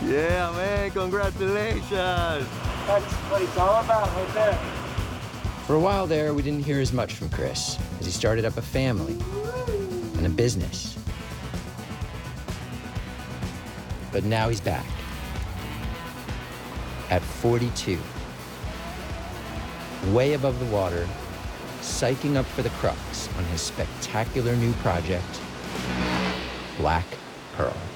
Yeah, man, congratulations. That's what it's all about right there. For a while there, we didn't hear as much from Chris as he started up a family and a business. But now he's back. At 42. Way above the water, psyching up for the crux on his spectacular new project, Black Pearl.